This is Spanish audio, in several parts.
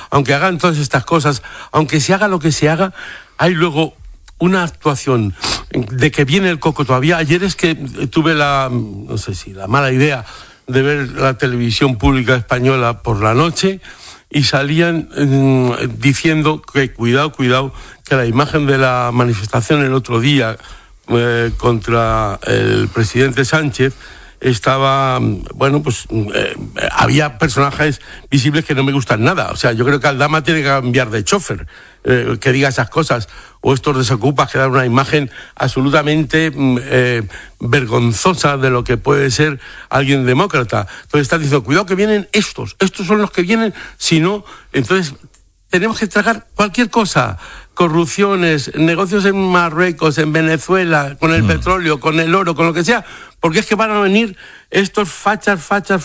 aunque hagan todas estas cosas, aunque se haga lo que se haga, hay luego una actuación de que viene el coco todavía. Ayer es que tuve la mala idea de ver la televisión pública española por la noche y salían diciendo que cuidado, que la imagen de la manifestación el otro día contra el presidente Sánchez estaba, había personajes visibles que no me gustan nada. O sea, yo creo que Aldama tiene que cambiar de chofer, que diga esas cosas, o estos desocupas que dan una imagen absolutamente vergonzosa de lo que puede ser alguien demócrata. Entonces están diciendo, cuidado que vienen estos son los que vienen, si no, entonces tenemos que tragar cualquier cosa. Corrupciones, negocios en Marruecos, en Venezuela, con el petróleo, con el oro, con lo que sea, porque es que van a venir estos fachas.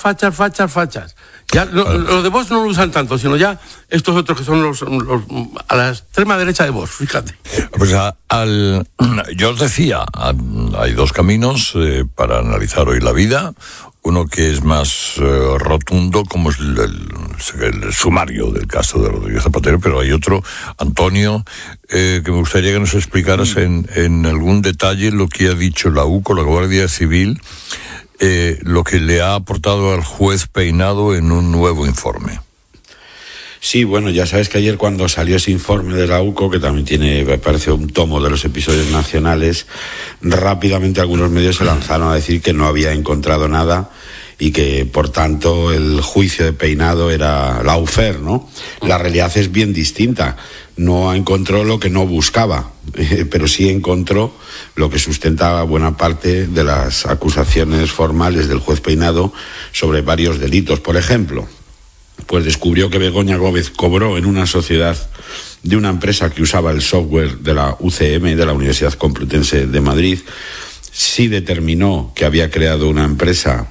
Ya los de Vox no lo usan tanto, sino ya estos otros que son los a la extrema derecha de Vox, fíjate. Pues yo os decía, hay dos caminos para analizar hoy la vida. Uno que es más rotundo, como es el sumario del caso de Rodríguez Zapatero, pero hay otro, Antonio, que me gustaría que nos explicaras en algún detalle lo que ha dicho la UCO, la Guardia Civil, lo que le ha aportado al juez Peinado en un nuevo informe. Sí, bueno, ya sabes que ayer cuando salió ese informe de la UCO, que también tiene, me parece, un tomo de los episodios nacionales, rápidamente algunos medios se lanzaron a decir que no había encontrado nada y que, por tanto, el juicio de Peinado era lawfare, ¿no? La realidad es bien distinta. No encontró lo que no buscaba, pero sí encontró lo que sustentaba buena parte de las acusaciones formales del juez Peinado sobre varios delitos. Por ejemplo, pues descubrió que Begoña Gómez cobró en una sociedad de una empresa que usaba el software de la UCM, de la Universidad Complutense de Madrid. Sí determinó que había creado una empresa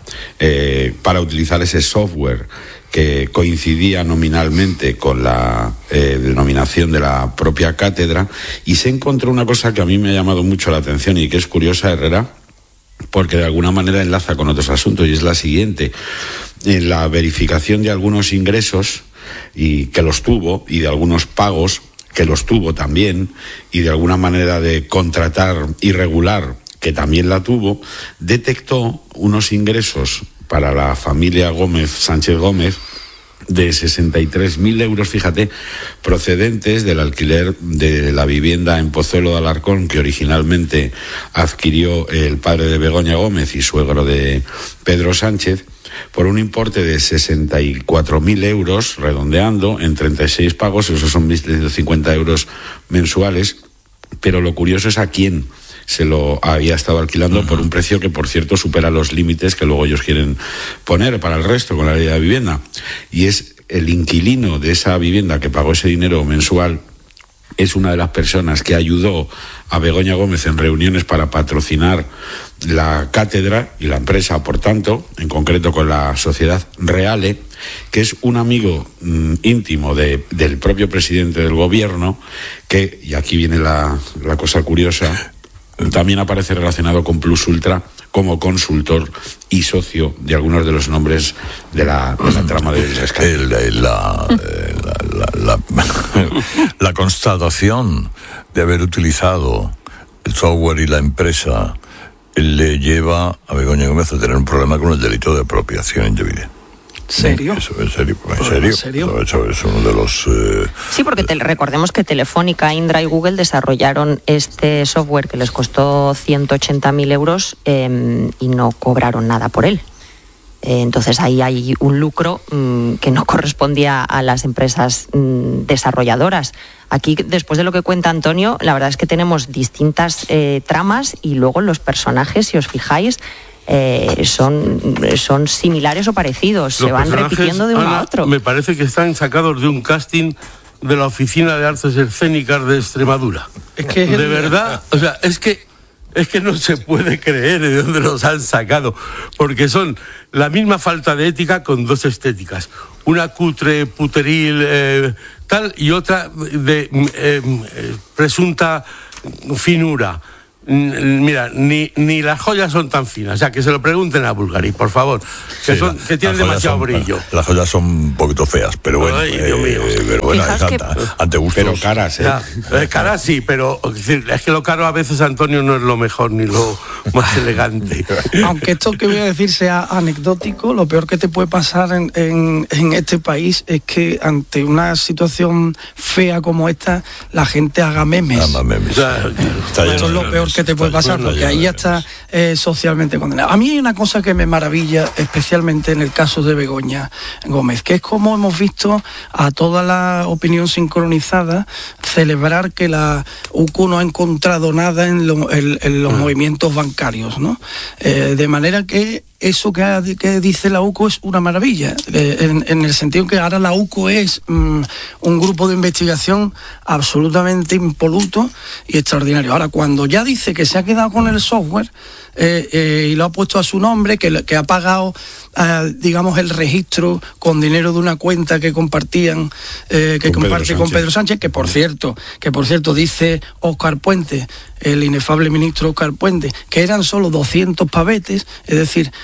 para utilizar ese software que coincidía nominalmente con la denominación de la propia cátedra, y se encontró una cosa que a mí me ha llamado mucho la atención y que es curiosa, Herrera, porque de alguna manera enlaza con otros asuntos, y es la siguiente. En la verificación de algunos ingresos, y que los tuvo, y de algunos pagos, que los tuvo también, y de alguna manera de contratar irregular, que también la tuvo, detectó unos ingresos para la familia Sánchez Gómez, de 63.000 euros, fíjate, procedentes del alquiler de la vivienda en Pozuelo de Alarcón, que originalmente adquirió el padre de Begoña Gómez y suegro de Pedro Sánchez, por un importe de 64.000 euros, redondeando, en 36 pagos, esos son 1.350 euros mensuales, pero lo curioso es a quién se lo había estado alquilando por un precio que, por cierto, supera los límites que luego ellos quieren poner para el resto con la ley de vivienda. Y es el inquilino de esa vivienda que pagó ese dinero mensual, es una de las personas que ayudó a Begoña Gómez en reuniones para patrocinar la cátedra y la empresa, por tanto, en concreto con la sociedad Reale, que es un amigo íntimo del propio presidente del gobierno, que, y aquí viene la cosa curiosa, también aparece relacionado con Plus Ultra como consultor y socio de algunos de los nombres de la trama del rescate. La constatación de haber utilizado el software y la empresa le lleva a Begoña Gómez a tener un problema con el delito de apropiación indebida. ¿Serio? Eso, ¿en serio? Eso es uno de los... Sí, porque recordemos que Telefónica, Indra y Google desarrollaron este software que les costó 180.000 euros y no cobraron nada por él. Entonces ahí hay un lucro que no correspondía a las empresas desarrolladoras. Aquí, después de lo que cuenta Antonio, la verdad es que tenemos distintas tramas, y luego los personajes, si os fijáis, son similares o parecidos, se van repitiendo de uno a otro. Me parece que están sacados de un casting de la Oficina de Artes Escénicas de Extremadura. Es que de verdad, o sea, es que no se puede creer de dónde los han sacado, porque son la misma falta de ética con dos estéticas, una cutre, puteril, tal, y otra de presunta finura. Mira, ni las joyas son tan finas. O sea, que se lo pregunten a Bulgari, por favor. Que tienen demasiado brillo. Las joyas son un poquito feas, pero bueno. Ay, Dios mío. Pero bueno, ante gustos. Pero caras, Caras sí, pero es que lo caro a veces, Antonio, no es lo mejor ni lo más elegante. Aunque esto que voy a decir sea anecdótico, lo peor que te puede pasar en este país es que ante una situación fea como esta, la gente haga memes. Esto es lo peor que te puede pasar, porque ahí ya está socialmente condenado. A mí hay una cosa que me maravilla, especialmente en el caso de Begoña Gómez, que es como hemos visto a toda la opinión sincronizada celebrar que la UCO no ha encontrado nada en los movimientos bancarios, ¿no? De manera que eso que dice la UCO es una maravilla, en el sentido que ahora la UCO es un grupo de investigación absolutamente impoluto y extraordinario. Ahora, cuando ya dice que se ha quedado con el software y lo ha puesto a su nombre, que ha pagado, digamos, el registro con dinero de una cuenta que compartían, comparte con Pedro Sánchez, que por cierto dice Óscar Puente, el inefable ministro Óscar Puente, que eran solo 200 pavetes, es decir,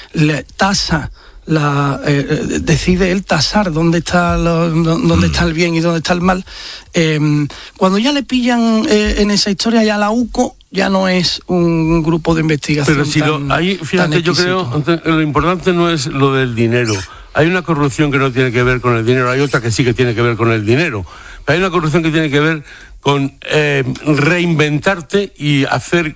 decide él tasar dónde está el bien y dónde está el mal. Cuando ya le pillan en esa historia, ya la UCO ya no es un grupo de investigación. Pero fíjate, yo creo que lo importante no es lo del dinero. Hay una corrupción que no tiene que ver con el dinero, hay otra que sí que tiene que ver con el dinero. Pero hay una corrupción que tiene que ver con reinventarte y hacer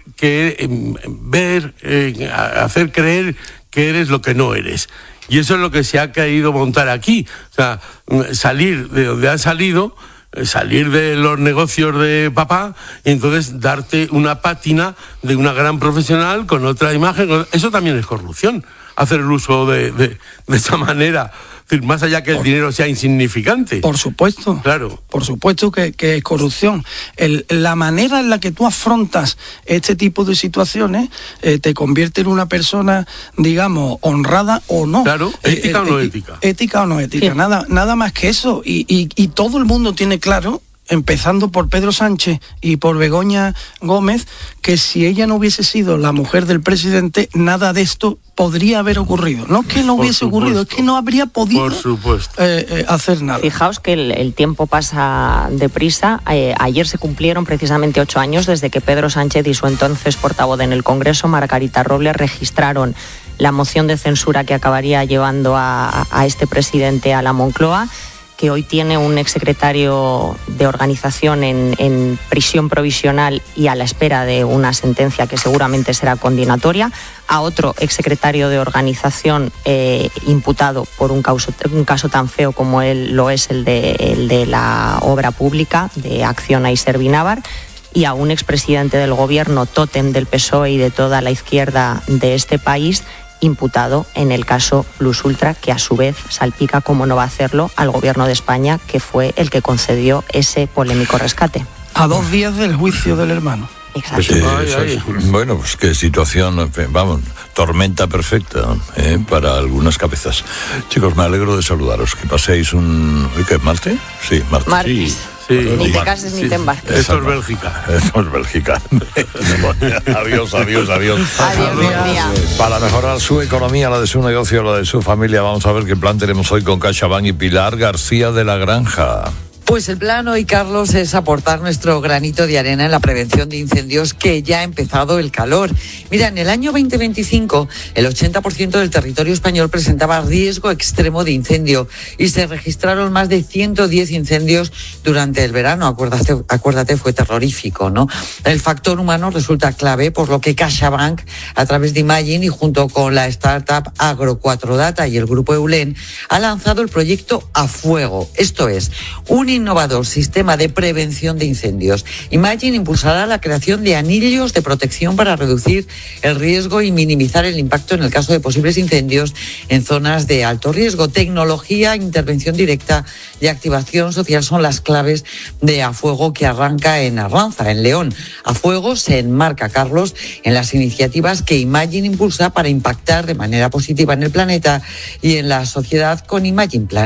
hacer creer que eres lo que no eres. Y eso es lo que se ha querido montar aquí. O sea, salir de donde has salido, salir de los negocios de papá y entonces darte una pátina de una gran profesional con otra imagen. Eso también es corrupción, hacer el uso de esa manera. Más allá que el dinero sea insignificante. Por supuesto. Claro. Por supuesto que es corrupción. La manera en la que tú afrontas este tipo de situaciones te convierte en una persona, digamos, honrada o no. Claro, ética o no ética. Ética o no ética. Sí. Nada más que eso. Y todo el mundo tiene claro, empezando por Pedro Sánchez y por Begoña Gómez, que si ella no hubiese sido la mujer del presidente, nada de esto podría haber ocurrido. No es que no hubiese ocurrido, es que no habría podido hacer nada. Fijaos que el tiempo pasa deprisa. Ayer se cumplieron precisamente 8 años desde que Pedro Sánchez y su entonces portavoz en el Congreso, Margarita Robles, registraron la moción de censura que acabaría llevando a este presidente a la Moncloa, que hoy tiene un exsecretario de organización en prisión provisional y a la espera de una sentencia que seguramente será condenatoria, a otro exsecretario de organización imputado por un caso tan feo como lo es el de la obra pública de Acciona y Servinávar, y a un expresidente del gobierno, tótem del PSOE y de toda la izquierda de este país, imputado en el caso Plus Ultra, que a su vez salpica, como no va a hacerlo, al gobierno de España, que fue el que concedió ese polémico rescate. A 2 días del juicio del hermano. Exacto. Bueno, pues qué situación, vamos, tormenta perfecta para algunas cabezas. Chicos, me alegro de saludaros. Que paséis ¿qué es Marte? Sí, Marte. Martes. Sí. Ni te cases ni te embarques. Eso es Bélgica. Eso es Bélgica. Adiós. Adiós, buen día. Para mejorar su economía, la de su negocio, la de su familia, vamos a ver qué plan tenemos hoy con CaixaBank y Pilar García de la Granja. Pues el plan hoy, Carlos, es aportar nuestro granito de arena en la prevención de incendios, que ya ha empezado el calor. Mira, en el año 2025 el 80% del territorio español presentaba riesgo extremo de incendio y se registraron más de 110 incendios durante el verano. Acuérdate, fue terrorífico, ¿no? El factor humano resulta clave, por lo que CaixaBank, a través de Imagine y junto con la startup Agro4Data y el grupo Eulen, ha lanzado el proyecto A Fuego. Esto es un innovador sistema de prevención de incendios. Imagine impulsará la creación de anillos de protección para reducir el riesgo y minimizar el impacto en el caso de posibles incendios en zonas de alto riesgo. Tecnología, intervención directa y activación social son las claves de A Fuego, que arranca en Arranza, en León. A Fuego se enmarca, Carlos, en las iniciativas que Imagine impulsa para impactar de manera positiva en el planeta y en la sociedad con Imagine Planet.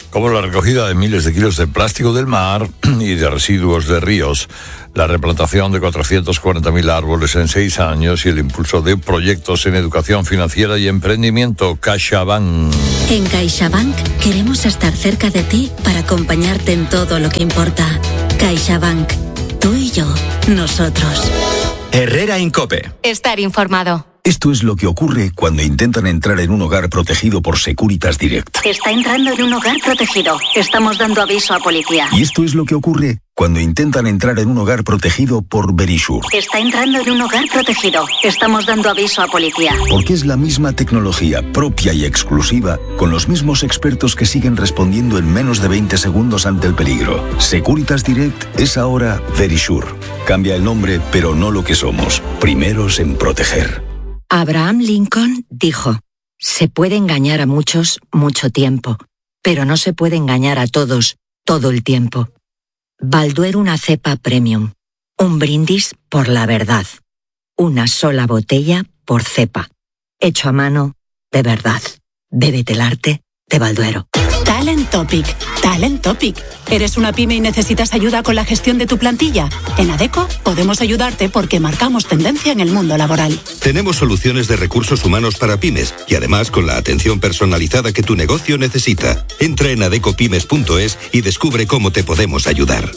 como la recogida de miles de kilos de plástico del mar y de residuos de ríos, la replantación de 440.000 árboles en 6 años y el impulso de proyectos en educación financiera y emprendimiento. CaixaBank. En CaixaBank queremos estar cerca de ti para acompañarte en todo lo que importa. CaixaBank. Tú y yo. Nosotros. Herrera Incope. Estar informado. Esto es lo que ocurre cuando intentan entrar en un hogar protegido por Securitas Direct. Está entrando en un hogar protegido. Estamos dando aviso a policía. Y esto es lo que ocurre cuando intentan entrar en un hogar protegido por Verisure. Está entrando en un hogar protegido. Estamos dando aviso a policía. Porque es la misma tecnología propia y exclusiva, con los mismos expertos que siguen respondiendo en menos de 20 segundos ante el peligro. Securitas Direct es ahora Verisure. Cambia el nombre, pero no lo que somos. Primeros en proteger. Abraham Lincoln dijo: se puede engañar a muchos mucho tiempo, pero no se puede engañar a todos todo el tiempo. Balduero, una cepa premium. Un brindis por la verdad. Una sola botella por cepa. Hecho a mano, de verdad. Bébete el arte de Balduero. Talent Topic. Talent Topic. ¿Eres una pyme y necesitas ayuda con la gestión de tu plantilla? En Adecco podemos ayudarte porque marcamos tendencia en el mundo laboral. Tenemos soluciones de recursos humanos para pymes y además con la atención personalizada que tu negocio necesita. Entra en adecopymes.es y descubre cómo te podemos ayudar.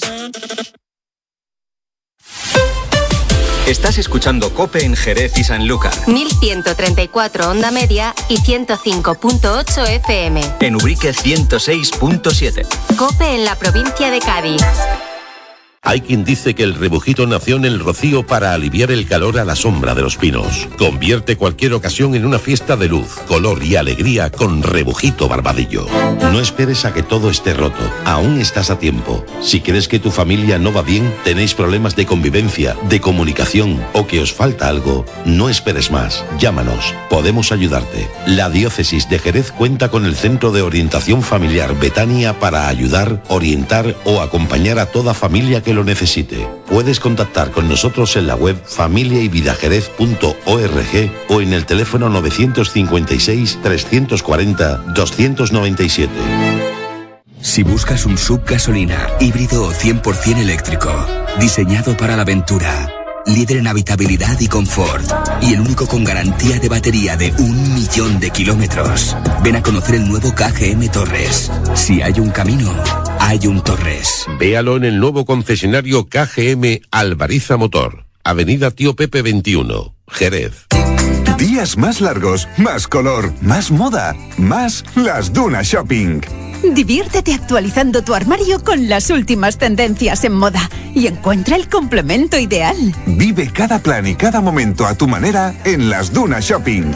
Estás escuchando COPE en Jerez y Sanlúcar. 1134 onda media y 105.8 FM. En Ubrique 106.7. COPE en la provincia de Cádiz. Hay quien dice que el rebujito nació en el Rocío para aliviar el calor a la sombra de los pinos. Convierte cualquier ocasión en una fiesta de luz, color y alegría con Rebujito Barbadillo. No esperes a que todo esté roto. Aún estás a tiempo. Si crees que tu familia no va bien, tenéis problemas de convivencia, de comunicación o que os falta algo, no esperes más. Llámanos. Podemos ayudarte. La Diócesis de Jerez cuenta con el Centro de Orientación Familiar Betania para ayudar, orientar o acompañar a toda familia que lo necesite. Puedes contactar con nosotros en la web familiayvidajerez.org o en el teléfono 956 340 297. Si buscas un SUV gasolina, híbrido o 100% eléctrico, diseñado para la aventura, líder en habitabilidad y confort, y el único con garantía de batería de 1.000.000 de kilómetros, ven a conocer el nuevo KGM Torres. Si hay un camino, hay un Torres. Véalo en el nuevo concesionario KGM Alvariza Motor, Avenida Tío Pepe 21, Jerez. Días más largos, más color, más moda, más Las Dunas Shopping. Diviértete actualizando tu armario con las últimas tendencias en moda y encuentra el complemento ideal. Vive cada plan y cada momento a tu manera en Las Dunas Shopping.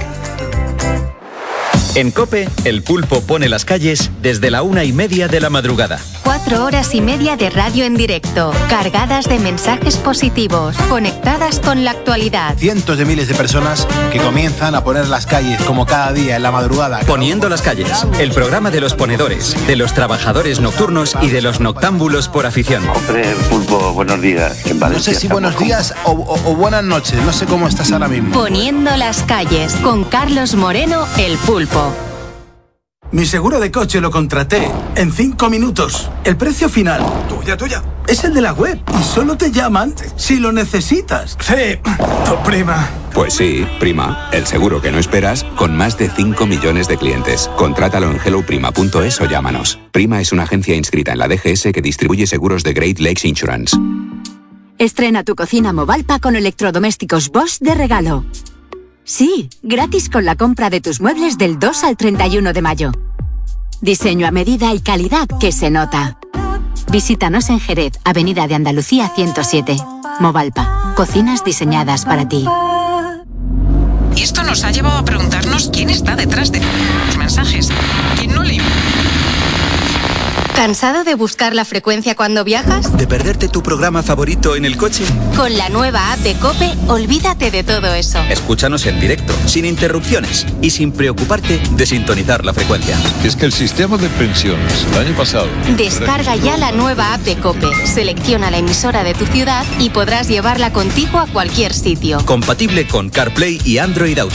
En COPE, el pulpo pone las calles desde la 1:30 de la madrugada. 4 horas y media de radio en directo, cargadas de mensajes positivos, conectadas con la actualidad. Cientos de miles de personas que comienzan a poner las calles como cada día en la madrugada. Poniendo las calles, el programa de los ponedores, de los trabajadores nocturnos y de los noctámbulos por afición. Hombre, pulpo, buenos días. En Valencia, no sé si buenos días o buenas noches, no sé cómo estás ahora mismo. Poniendo las calles, con Carlos Moreno, el pulpo. Mi seguro de coche lo contraté en 5 minutos. El precio final, tuya, es el de la web y solo te llaman si lo necesitas. Sí, tu prima. Pues sí, prima, el seguro que no esperas con más de 5 millones de clientes. Contrátalo en helloprima.es o llámanos. Prima es una agencia inscrita en la DGS que distribuye seguros de Great Lakes Insurance. Estrena tu cocina Movalpa con electrodomésticos Bosch de regalo. Sí, gratis con la compra de tus muebles del 2 al 31 de mayo. Diseño a medida y calidad que se nota. Visítanos en Jerez, Avenida de Andalucía 107. Movalpa, cocinas diseñadas para ti. Y esto nos ha llevado a preguntarnos quién está detrás de los mensajes. ¿Quién no le... ¿Cansado de buscar la frecuencia cuando viajas? ¿De perderte tu programa favorito en el coche? Con la nueva app de COPE, olvídate de todo eso. Escúchanos en directo, sin interrupciones y sin preocuparte de sintonizar la frecuencia. Es que el sistema de pensiones, el año pasado... Descarga ya la nueva app de COPE, selecciona la emisora de tu ciudad y podrás llevarla contigo a cualquier sitio. Compatible con CarPlay y Android Auto.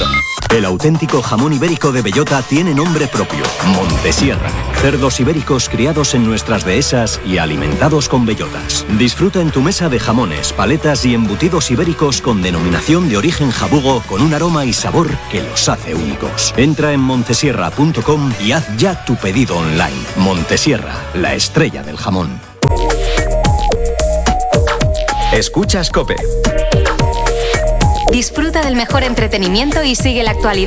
El auténtico jamón ibérico de bellota tiene nombre propio, Montesierra. Cerdos ibéricos criados en nuestras dehesas y alimentados con bellotas. Disfruta en tu mesa de jamones, paletas y embutidos ibéricos con denominación de origen jabugo, con un aroma y sabor que los hace únicos. Entra en montesierra.com y haz ya tu pedido online. Montesierra, la estrella del jamón. Escuchas COPE. Disfruta del mejor entretenimiento y sigue la actualidad